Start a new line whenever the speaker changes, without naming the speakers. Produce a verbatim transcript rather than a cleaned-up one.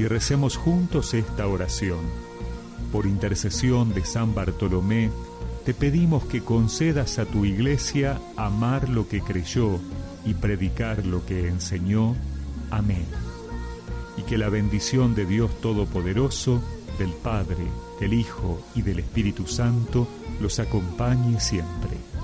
y recemos juntos esta oración. Por intercesión de San Bartolomé, te pedimos que concedas a tu Iglesia amar lo que creyó y predicar lo que enseñó. Amén. Y que la bendición de Dios Todopoderoso, del Padre, del Hijo y del Espíritu Santo los acompañe siempre.